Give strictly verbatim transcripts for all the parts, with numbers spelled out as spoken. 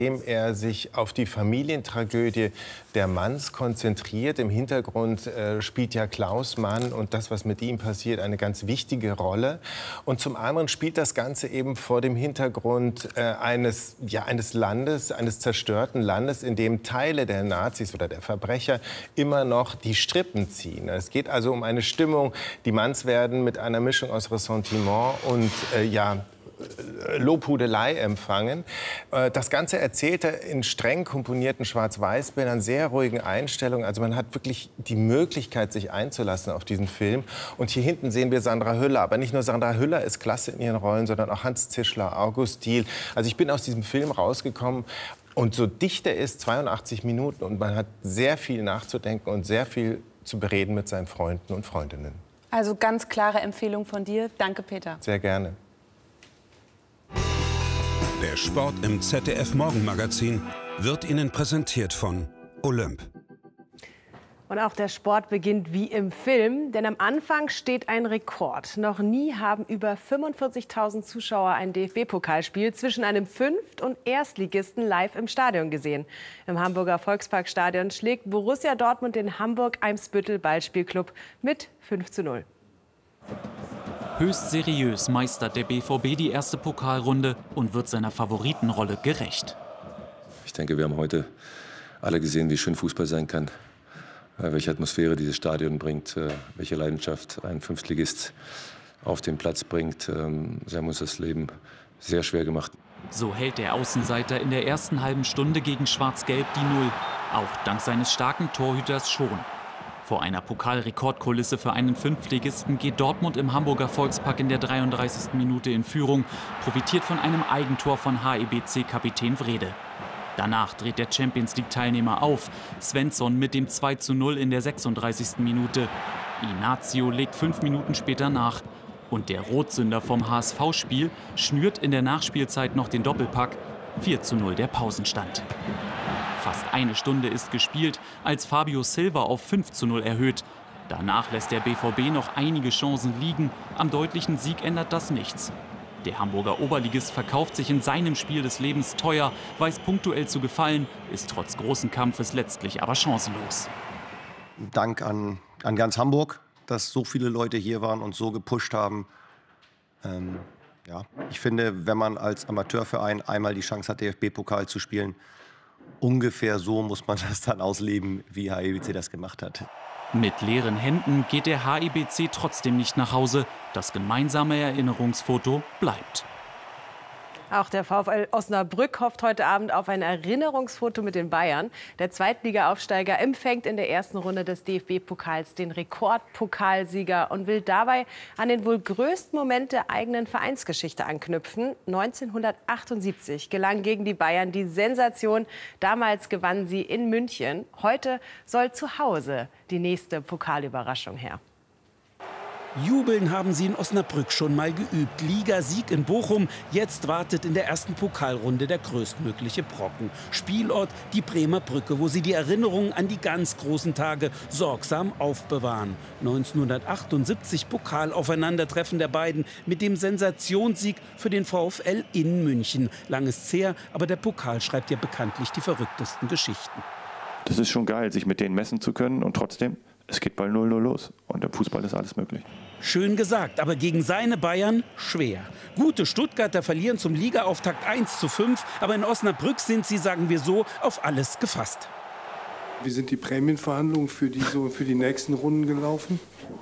Indem er sich auf die Familientragödie der Manns konzentriert. Im Hintergrund äh, spielt ja Klaus Mann und das, was mit ihm passiert, eine ganz wichtige Rolle. Und zum anderen spielt das Ganze eben vor dem Hintergrund äh, eines, ja, eines Landes, eines zerstörten Landes, in dem Teile der Nazis oder der Verbrecher immer noch die Strippen ziehen. Es geht also um eine Stimmung. Die Manns werden mit einer Mischung aus Ressentiment und äh, ja, Lobhudelei empfangen. Das Ganze erzählt er in streng komponierten Schwarz-Weiß-Bildern, sehr ruhigen Einstellungen. Also man hat wirklich die Möglichkeit, sich einzulassen auf diesen Film. Und hier hinten sehen wir Sandra Hüller. Aber nicht nur Sandra Hüller ist klasse in ihren Rollen, sondern auch Hans Zischler, August Diehl. Also ich bin aus diesem Film rausgekommen. Und so dicht er ist, zweiundachtzig Minuten. Und man hat sehr viel nachzudenken und sehr viel zu bereden mit seinen Freunden und Freundinnen. Also ganz klare Empfehlung von dir. Danke, Peter. Sehr gerne. Der Sport im Z D F-Morgenmagazin wird Ihnen präsentiert von Olymp. Und auch der Sport beginnt wie im Film, denn am Anfang steht ein Rekord. Noch nie haben über fünfundvierzigtausend Zuschauer ein D F B-Pokalspiel zwischen einem Fünft- und Erstligisten live im Stadion gesehen. Im Hamburger Volksparkstadion schlägt Borussia Dortmund den Hamburg-Eimsbüttel Ballspielclub mit fünf zu null. Höchst seriös meistert der B V B die erste Pokalrunde und wird seiner Favoritenrolle gerecht. Ich denke, wir haben heute alle gesehen, wie schön Fußball sein kann, welche Atmosphäre dieses Stadion bringt, welche Leidenschaft ein Fünftligist auf den Platz bringt. Sie haben uns das Leben sehr schwer gemacht. So hält der Außenseiter in der ersten halben Stunde gegen Schwarz-Gelb die Null, auch dank seines starken Torhüters Schon. Vor einer Pokalrekordkulisse für einen Fünftligisten geht Dortmund im Hamburger Volkspark in der dreiunddreißigsten Minute in Führung, profitiert von einem Eigentor von H I B C-Kapitän Wrede. Danach dreht der Champions-League-Teilnehmer auf. Svensson mit dem zwei zu null in der sechsunddreißigsten Minute. Inacio legt fünf Minuten später nach. Und der Rotsünder vom H S V-Spiel schnürt in der Nachspielzeit noch den Doppelpack. vier zu null der Pausenstand. Fast eine Stunde ist gespielt, als Fabio Silva auf fünf zu null erhöht. Danach lässt der B V B noch einige Chancen liegen. Am deutlichen Sieg ändert das nichts. Der Hamburger Oberligist verkauft sich in seinem Spiel des Lebens teuer, weiß punktuell zu gefallen, ist trotz großen Kampfes letztlich aber chancenlos. Dank an, an ganz Hamburg, dass so viele Leute hier waren und so gepusht haben. Ähm, ja. Ich finde, wenn man als Amateurverein einmal die Chance hat, D F B-Pokal zu spielen, ungefähr so muss man das dann ausleben, wie H I B C das gemacht hat. Mit leeren Händen geht der H I B C trotzdem nicht nach Hause. Das gemeinsame Erinnerungsfoto bleibt. Auch der VfL Osnabrück hofft heute Abend auf ein Erinnerungsfoto mit den Bayern. Der Zweitliga-Aufsteiger empfängt in der ersten Runde des D F B-Pokals den Rekordpokalsieger und will dabei an den wohl größten Moment der eigenen Vereinsgeschichte anknüpfen. neunzehnhundertachtundsiebzig gelang gegen die Bayern die Sensation. Damals gewannen sie in München. Heute soll zu Hause die nächste Pokalüberraschung her. Jubeln haben sie in Osnabrück schon mal geübt. Ligasieg in Bochum. Jetzt wartet in der ersten Pokalrunde der größtmögliche Brocken. Spielort die Bremer Brücke, wo sie die Erinnerungen an die ganz großen Tage sorgsam aufbewahren. neunzehnhundertachtundsiebzig Pokalaufeinandertreffen der beiden mit dem Sensationssieg für den VfL in München. Lang ist's her, aber der Pokal schreibt ja bekanntlich die verrücktesten Geschichten. Das ist schon geil, sich mit denen messen zu können und trotzdem, es geht bald null null los und im Fußball ist alles möglich. Schön gesagt, aber gegen seine Bayern schwer. Gute Stuttgarter verlieren zum Ligaauftakt eins zu fünf, aber in Osnabrück sind sie, sagen wir so, auf alles gefasst. Wie sind die Prämienverhandlungen für die, so, für die nächsten Runden gelaufen?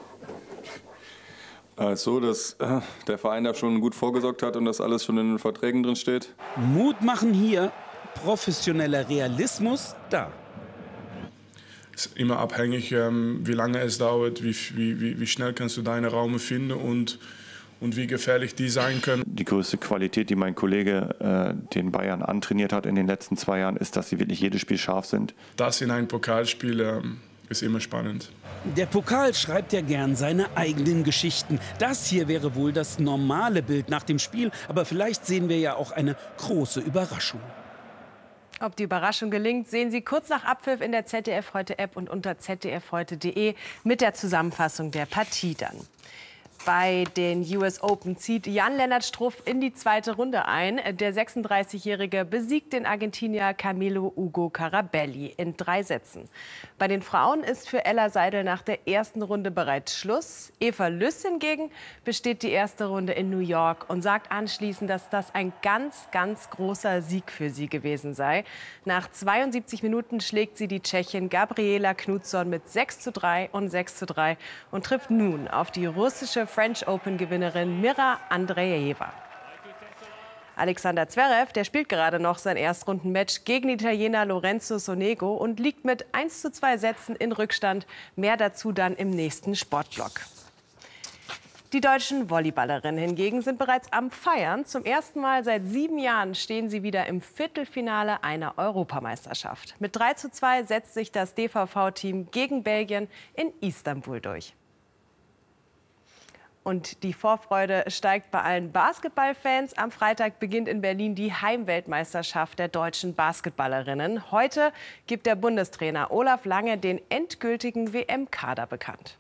So, dass äh, der Verein da schon gut vorgesorgt hat und dass alles schon in den Verträgen drin steht. Mut machen hier, professioneller Realismus da. Es ist immer abhängig, ähm, wie lange es dauert, wie, wie, wie schnell kannst du deine Räume finden und, und wie gefährlich die sein können. Die größte Qualität, die mein Kollege äh, den Bayern antrainiert hat in den letzten zwei Jahren, ist, dass sie wirklich jedes Spiel scharf sind. Das in ein Pokalspiel ähm, ist immer spannend. Der Pokal schreibt ja gern seine eigenen Geschichten. Das hier wäre wohl das normale Bild nach dem Spiel, aber vielleicht sehen wir ja auch eine große Überraschung. Ob die Überraschung gelingt, sehen Sie kurz nach Abpfiff in der Z D F Heute App und unter z d f heute punkt de mit der Zusammenfassung der Partie dann. Bei den U S Open zieht Jan-Lennart Struff in die zweite Runde ein. Der sechsunddreißigjährige besiegt den Argentinier Camilo Ugo Carabelli in drei Sätzen. Bei den Frauen ist für Ella Seidel nach der ersten Runde bereits Schluss. Eva Lüss hingegen besteht die erste Runde in New York und sagt anschließend, dass das ein ganz, ganz großer Sieg für sie gewesen sei. Nach zweiundsiebzig Minuten schlägt sie die Tschechin Gabriela Knutsson mit sechs zu drei und sechs zu drei und trifft nun auf die russische French Open-Gewinnerin Mira Andreeva. Alexander Zverev, der spielt gerade noch sein Erstrundenmatch gegen den Italiener Lorenzo Sonego und liegt mit eins zu zwei Sätzen in Rückstand. Mehr dazu dann im nächsten Sportblock. Die deutschen Volleyballerinnen hingegen sind bereits am Feiern. Zum ersten Mal seit sieben Jahren stehen sie wieder im Viertelfinale einer Europameisterschaft. Mit drei zu zwei setzt sich das D V V-Team gegen Belgien in Istanbul durch. Und die Vorfreude steigt bei allen Basketballfans. Am Freitag beginnt in Berlin die Heimweltmeisterschaft der deutschen Basketballerinnen. Heute gibt der Bundestrainer Olaf Lange den endgültigen W M-Kader bekannt.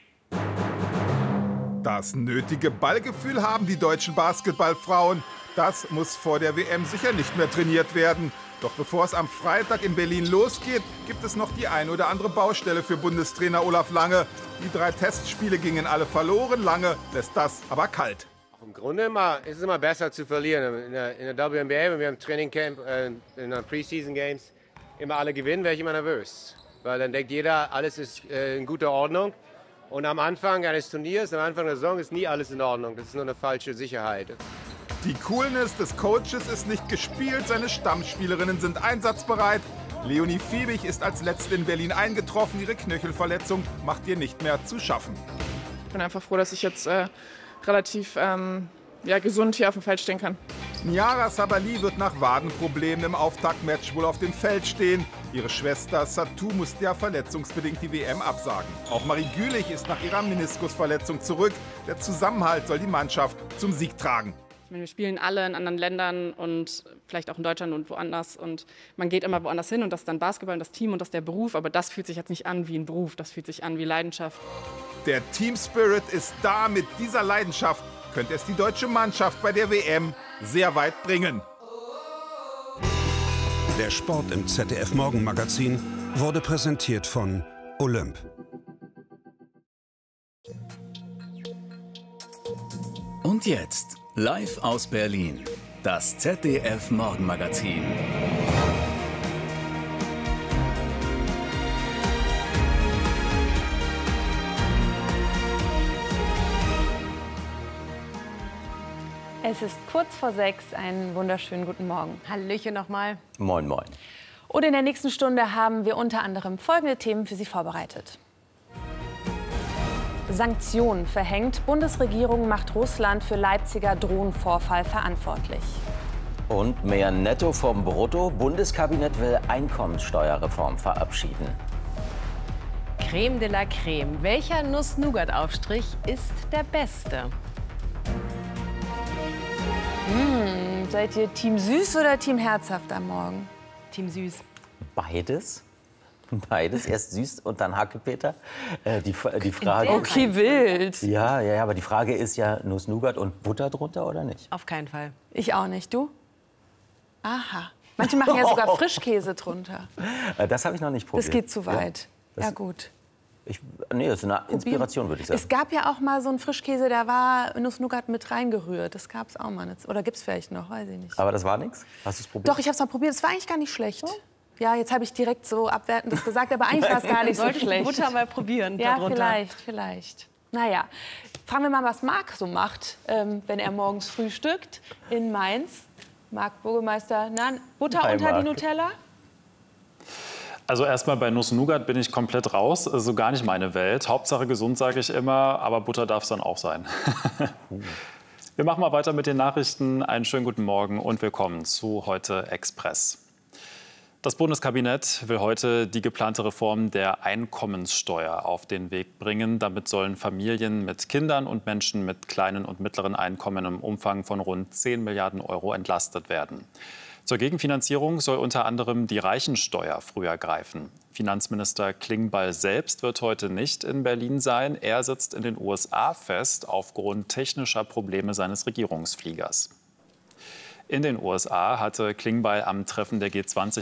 Das nötige Ballgefühl haben die deutschen Basketballfrauen. Das muss vor der W M sicher nicht mehr trainiert werden. Doch bevor es am Freitag in Berlin losgeht, gibt es noch die ein oder andere Baustelle für Bundestrainer Olaf Lange. Die drei Testspiele gingen alle verloren. Lange lässt das aber kalt. Im Grunde immer, ist es immer besser zu verlieren. In der, in der W N B A, wenn wir im Trainingcamp, äh, in den Preseason Games immer alle gewinnen, wäre ich immer nervös. Weil dann denkt jeder, alles ist äh, in guter Ordnung. Und am Anfang eines Turniers, am Anfang der Saison ist nie alles in Ordnung. Das ist nur eine falsche Sicherheit. Die Coolness des Coaches ist nicht gespielt, seine Stammspielerinnen sind einsatzbereit. Leonie Fiebig ist als Letzte in Berlin eingetroffen. Ihre Knöchelverletzung macht ihr nicht mehr zu schaffen. Ich bin einfach froh, dass ich jetzt äh, relativ ähm, ja, gesund hier auf dem Feld stehen kann. Niara Sabali wird nach Wadenproblemen im Auftaktmatch wohl auf dem Feld stehen. Ihre Schwester Satou musste ja verletzungsbedingt die W M absagen. Auch Marie Gülich ist nach ihrer Meniskusverletzung zurück. Der Zusammenhalt soll die Mannschaft zum Sieg tragen. Wir spielen alle in anderen Ländern und vielleicht auch in Deutschland und woanders. Und man geht immer woanders hin und das ist dann Basketball und das Team und das ist der Beruf. Aber das fühlt sich jetzt nicht an wie ein Beruf, das fühlt sich an wie Leidenschaft. Der Team Spirit ist da. Mit dieser Leidenschaft könnte es die deutsche Mannschaft bei der W M sehr weit bringen. Der Sport im Z D F Morgenmagazin wurde präsentiert von Olymp. Und jetzt, live aus Berlin, das Z D F Morgenmagazin. Es ist kurz vor sechs. Einen wunderschönen guten Morgen. Hallöchen nochmal. Moin, moin. Und in der nächsten Stunde haben wir unter anderem folgende Themen für Sie vorbereitet. Sanktionen verhängt. Bundesregierung macht Russland für Leipziger Drohnenvorfall verantwortlich. Und mehr Netto vom Brutto. Bundeskabinett will Einkommenssteuerreform verabschieden. Creme de la Creme. Welcher Nuss-Nougat-Aufstrich ist der beste? Mmh, seid ihr Team Süß oder Team Herzhaft am Morgen? Team Süß. Beides. Beides, erst süß und dann Hackepeter. Äh, die, die Frage. Okay, wild. Ja, ja, aber die Frage ist ja Nuss-Nougat und Butter drunter oder nicht? Auf keinen Fall. Ich auch nicht. Du? Aha. Manche machen ja sogar Frischkäse drunter. Äh, das habe ich noch nicht probiert. Das geht zu weit. Ja, ja gut. Ich, nee, das ist eine Inspiration, würde ich sagen. Es gab ja auch mal so einen Frischkäse, da war Nuss-Nougat mit reingerührt. Das gab es auch mal. Oder gibt es vielleicht noch, weiß ich nicht. Aber das war nichts? Hast du es probiert? Doch, ich habe es mal probiert. Es war eigentlich gar nicht schlecht. Oh. Ja, jetzt habe ich direkt so abwertend das gesagt, aber eigentlich war es gar nicht so schlecht. Sollte ich die Butter mal probieren Ja, darunter. vielleicht, vielleicht. Naja, fragen wir mal, was Marc so macht, ähm, wenn er morgens frühstückt in Mainz. Marc Bürgermeister, na, Butter Hi, unter Marc. die Nutella? Also erstmal bei Nuss-Nougat bin ich komplett raus, also gar nicht meine Welt. Hauptsache gesund, sage ich immer, aber Butter darf es dann auch sein. Wir machen mal weiter mit den Nachrichten. Einen schönen guten Morgen und willkommen zu Heute Express. Das Bundeskabinett will heute die geplante Reform der Einkommenssteuer auf den Weg bringen. Damit sollen Familien mit Kindern und Menschen mit kleinen und mittleren Einkommen im Umfang von rund zehn Milliarden Euro entlastet werden. Zur Gegenfinanzierung soll unter anderem die Reichensteuer früher greifen. Finanzminister Klingbeil selbst wird heute nicht in Berlin sein. Er sitzt in den U S A fest aufgrund technischer Probleme seines Regierungsfliegers. In den U S A hatte Klingbeil am Treffen der G zwanzig